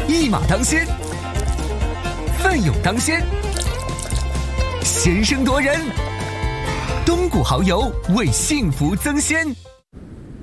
一马当先，奋勇当先，先声夺人，东谷蚝油为幸福增鲜。